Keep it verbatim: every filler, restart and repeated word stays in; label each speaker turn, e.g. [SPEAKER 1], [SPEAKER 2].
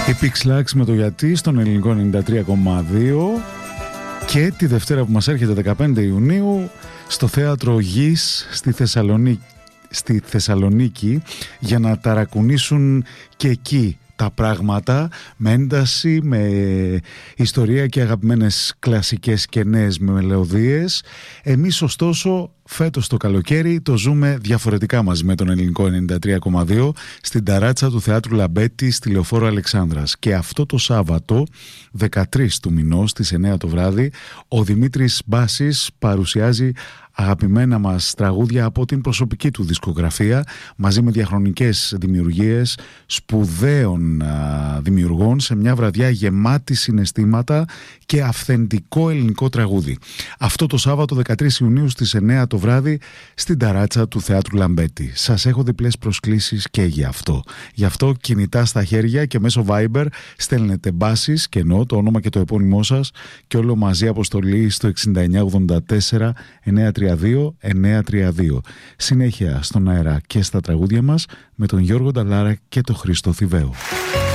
[SPEAKER 1] Η Pixlax με το γιατί στον ελληνικό ενενήντα τρία κόμμα δύο και τη Δευτέρα που μας έρχεται δεκαπέντε Ιουνίου στο Θέατρο Γης στη Θεσσαλονίκη, στη Θεσσαλονίκη για να ταρακουνήσουν και εκεί τα πράγματα με ένταση, με ιστορία και αγαπημένες κλασικές και νέες μελωδίες. Εμείς ωστόσο φέτος το καλοκαίρι το ζούμε διαφορετικά μαζί με τον ελληνικό ενενήντα τρία κόμμα δύο στην ταράτσα του Θεάτρου Λαμπέτη στη Λεωφόρο Αλεξάνδρας. Και αυτό το Σάββατο δεκατρείς του μηνός στις εννιά το βράδυ ο Δημήτρης Μπάσης παρουσιάζει αγαπημένα μας τραγούδια από την προσωπική του δισκογραφία μαζί με διαχρονικές δημιουργίες σπουδαίων α, δημιουργών σε μια βραδιά γεμάτη συναισθήματα και αυθεντικό ελληνικό τραγούδι. Αυτό το Σάββατο δεκατρείς Ιουνίου στις εννιά το βράδυ στην ταράτσα του Θεάτρου Λαμπέτη. Σας έχω διπλές προσκλήσεις και γι' αυτό. Γι' αυτό κινητά στα χέρια και μέσω Viber στέλνετε Μπάσης και ενώ το όνομα και το επώνυμό σας και όλο μαζί αποστολή στο εξήντα εννιά ογδόντα τέσσερα εννιακόσια τριάντα δύο εννιακόσια τριάντα δύο. Συνέχεια στον αέρα και στα τραγούδια μας με τον Γιώργο Νταλάρα και τον Χρήστο Θηβαίο.